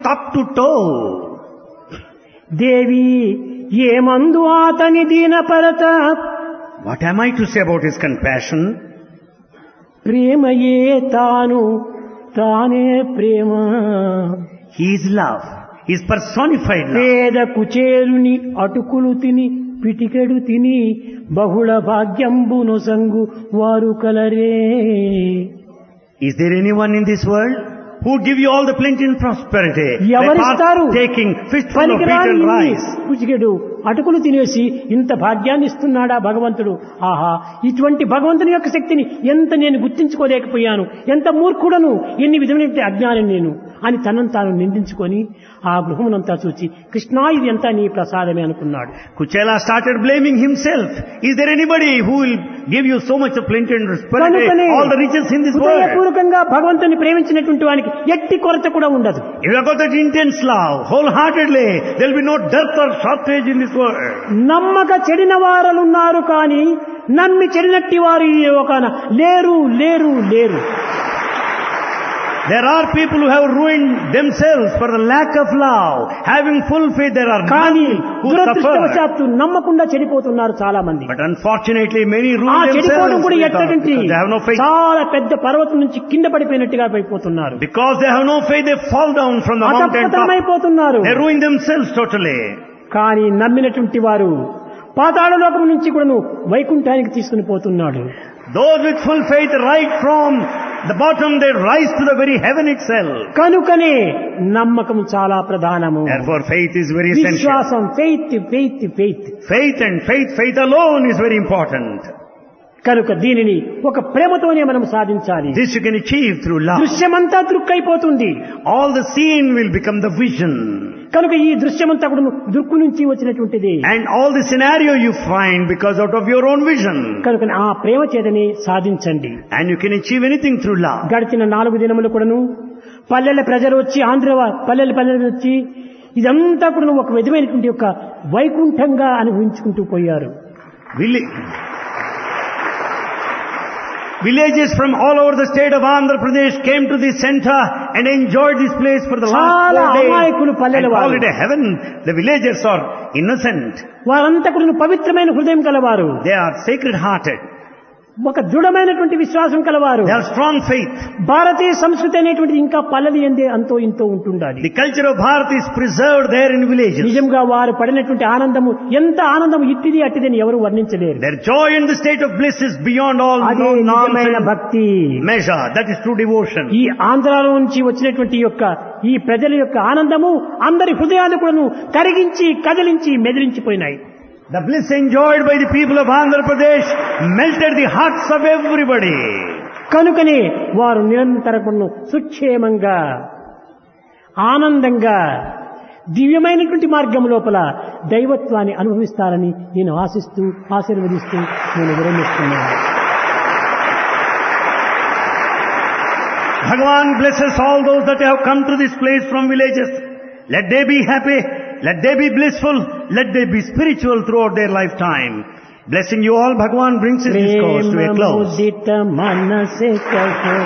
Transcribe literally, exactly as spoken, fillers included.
top to toe. దేవి ఏమందు ఆతని దీనపరత What am I to say about his compassion? ప్రేమయే తాను తానే ప్రేమ He is love. He is personified love. పేద కుచేలుని అటుకులు తిని పిటికెడు తిని బహుళ భాగ్యంబును సంగు వారు కలరే. Is there anyone in this world who would give you all the plenty and prosperity by ఎవరిస్తారు? taking fistful of పనికిరాని beaten rice? కుచికెడు అటుకులు తినేసి ఇంత భాగ్యాన్ని ఇస్తున్నాడా భగవంతుడు? ఆహా, ఇటువంటి భగవంతుని యొక్క శక్తిని ఎంత నేను గుర్తించుకోలేకపోయాను, ఎంత మూర్ఖుడను, ఎన్ని విధమైన అజ్ఞానం నేను అని తనను తాను నిందించుకొని ఆ గృహమునంతా చూచి కృష్ణా ఇది అంతా నీ ప్రసాదమే అనుకున్నాడు. Kuchela started blaming himself. Is there anybody who will give you so much of plenty and prosperity, కనుకనే all the riches in this world? హృదయపూర్వకంగా భగవంతుని ప్రేమించినటువంటి వానికి ఎట్టి కొరత కూడా ఉండదు. If you have got that intense love, wholeheartedly, there will be no dearth or shortage in this world. నమ్మక చెడిన వారులున్నారు కానీ నమ్మి చెడినట్టి వారు ఈ లోకాన లేరు లేరు లేరు. There are people who have ruined themselves for the lack of love. Having full faith, there are కానీ none who suffer. దురదృష్టవశాత్తు నమ్మకుండా చెడిపోతున్నారు చాలా మంది. But unfortunately, many ఆ ruin చెడిపోవడం themselves కూడా because ఎట్టంటే they have no faith. చాలా పెద్ద పర్వతం నుంచి కింద పడిపోయినట్టుగా అయిపోతున్నారు. Because they have no faith, they fall down from the mountain top. అతపతమైపోతున్నారు. They ruin themselves totally. కానీ నమ్మినటువంటి వారు పాతాళ లోకం నుంచి కూడాను వైకుంఠానికి తీసుకుని పోతున్నాడు. Those with full faith, right from the bottom, they rise to the very heaven itself. కనుకనే నమ్మకం చాలా ప్రధానము. Therefore, faith is very essential. విశ్వాసం, faith faith faith Faith and faith, faith alone is very important. కనుక దీనిని ఒక ప్రేమతోనే మనం సాధించాలి. This you can achieve through love. దృశ్యమంతా దృక్కైపోతుంది. All the scene will become the vision. కనుక ఈ దృశ్యమంతా కూడా దృక్కు నుంచి వచ్చినటువంటిది. And all the scenario you find because out of your own vision. కనుక ఆ ప్రేమ చేతనే సాధించండి. And you can achieve anything through love. గడిచిన నాలుగు దినములు కూడాను పల్లెల ప్రజలు వచ్చి ఆంధ్ర పల్లెల ప్రజలు వచ్చి ఇదంతా కూడా ఒక విధమైనటువంటి ఒక వైకుంఠంగా అనుభవించుకుంటూ పోయారు. Will- Villages from all over the state of Andhra Pradesh came to this center and enjoyed this place for the last చాలా four days అమాయకులు పల్లెల and వారు. called it a heaven. The villagers are innocent. వారంతా కూడా పవిత్రమైన హృదయం కలవారు, They are sacred-hearted. ఒక దృఢమైనటువంటి విశ్వాసం కలవారు. They have strong faith. భారతీయ సంస్కృతి అనేటువంటిది ఇంకా పల్లెలు ఎందే అంతో ఇంతో ఉంటుండాలి. The culture of Bharat is preserved there in villages. నిజంగా వారు పడినటువంటి ఆనందము ఎంత ఆనందము ఇట్టిది అట్టిదని ఎవరు వర్ణించలేరు. Their joy in the state of bliss is beyond all అదే known norms నిజమైన and భక్తి. measure. That is true devotion. ఈ ఆంధ్రాలో నుంచి వచ్చినటువంటి యొక్క ఈ ప్రజల యొక్క ఆనందము అందరి హృదయాలు కూడాను కరిగించి కదిలించి మెదిలించిపోయినాయి. The bliss enjoyed by the people of Andhra Pradesh melted the hearts of everybody. కనుకనే వారు నిరంతరము సుక్షేమంగా ఆనందంగా దివ్యమైనటువంటి మార్గం లోపల దైవత్వాన్ని అనుభవిస్తారని నేను ఆశిస్తూ ఆశీర్వదిస్తూ నేను విరమిస్తున్నాను. Bhagavan blesses all those that have come to this place from villages. Let they be happy. Let they be blissful. Let they be spiritual throughout their lifetime. Blessing you all, Bhagavan brings his discourse to a close.